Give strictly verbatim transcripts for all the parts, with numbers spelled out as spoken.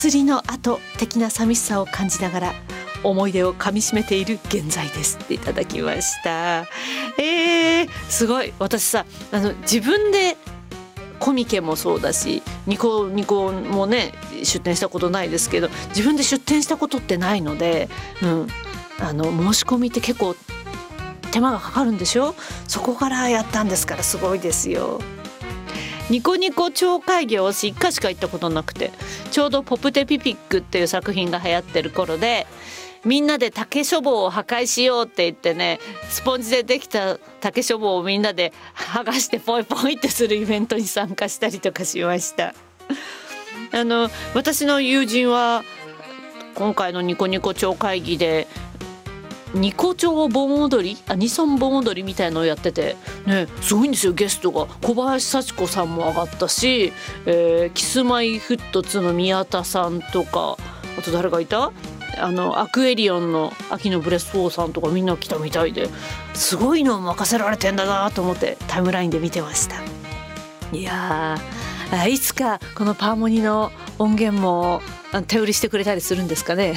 釣りの後的な寂しさを感じながら思い出をかみしめている現在ですっていただきました。えー、すごい。私さ、あの自分でコミケもそうだしニコニコもね出店したことないですけど、自分で出店したことってないので、うん、あの申し込みって結構手間がかかるんでしょ。そこからやったんですからすごいですよ。ニコニコ超会議を私いっかいしか行ったことなくて、ちょうどポプテピピックっていう作品が流行ってる頃で、みんなで竹書房を破壊しようって言ってね、スポンジでできた竹書房をみんなで剥がしてポイポイってするイベントに参加したりとかしました。あの私の友人は今回のニコニコ超会議でニコ町盆踊り、アニソン盆踊りみたいのをやってて、ね、すごいんですよ。ゲストが小林幸子さんも上がったし、えー、キスマイフットツの宮田さんとか、あと誰がいた、あのアクエリオンの秋のブレスフォーさんとかみんな来たみたいで、すごいのを任せられてんだなと思ってタイムラインで見てました。いやー、いつかこのパーモニの音源も手売りしてくれたりするんですかね。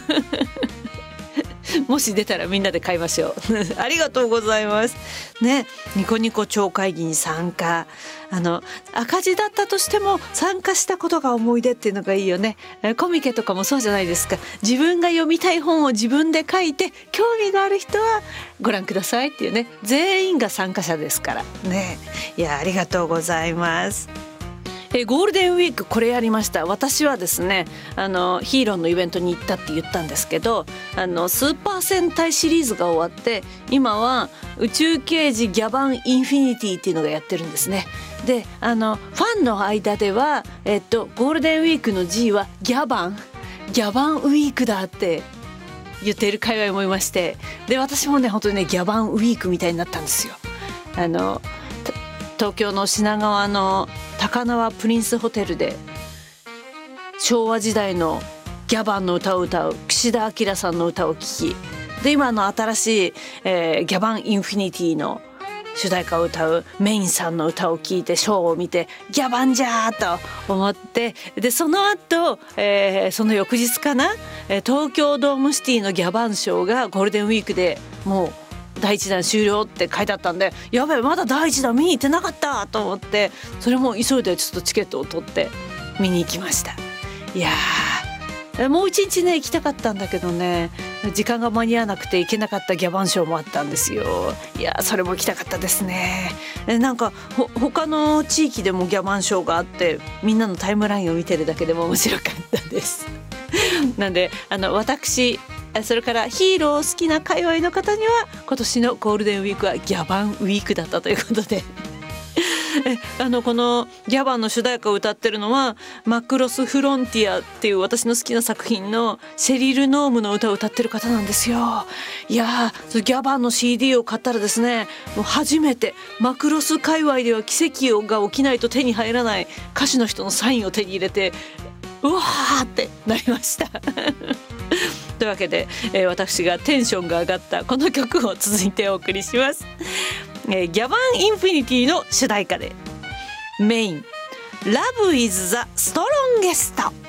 もし出たらみんなで買いましょう。ありがとうございますね。ニコニコ超会議に参加、あの赤字だったとしても参加したことが思い出っていうのがいいよね。コミケとかもそうじゃないですか。自分が読みたい本を自分で書いて、興味がある人はご覧くださいっていうね、全員が参加者ですからね。いや、ありがとうございます。えゴールデンウィークこれやりました。私はですね、あのヒーローのイベントに行ったって言ったんですけど、あのスーパー戦隊シリーズが終わって、今は宇宙刑事ギャバンインフィニティっていうのがやってるんですね。で、あのファンの間では、えっと、ゴールデンウィークの G はギャバンギャバンウィークだって言っている界隈もいまして、で私もね本当にねギャバンウィークみたいになったんですよ。あの東京の品川の高輪プリンスホテルで昭和時代のギャバンの歌を歌う岸田明さんの歌を聴き、で今の新しい、えー、ギャバンインフィニティの主題歌を歌うメインさんの歌を聴いてショーを見て、ギャバンじゃーと思って、でその後、えー、その翌日かな、東京ドームシティのギャバンショーがゴールデンウィークでもうだいいちだん終了って書いてあったんで、やべえまだだいいちだん見に行ってなかったと思って、それも急いでちょっとチケットを取って見に行きました。いやー、もう一日ね行きたかったんだけどね、時間が間に合わなくて行けなかったギャバンショーもあったんですよ。いやそれも行きたかったですね。なんかほ他の地域でもギャバンショーがあって、みんなのタイムラインを見てるだけでも面白かったです。なんであの私、それからヒーロー好きな界隈の方には今年のゴールデンウィークはギャバンウィークだったということでえあのこのギャバンの主題歌を歌ってるのはマクロスフロンティアっていう私の好きな作品のシェリル・ノームの歌を歌ってる方なんですよ。いやー、ギャバンの シーディー を買ったらですね、もう初めてマクロス界隈では奇跡が起きないと手に入らない歌手の人のサインを手に入れて、うわーってなりましたというわけで、えー、私がテンションが上がったこの曲を続いてお送りします。えー、ギャバンインフィニティの主題歌でメイン Love is the strongest。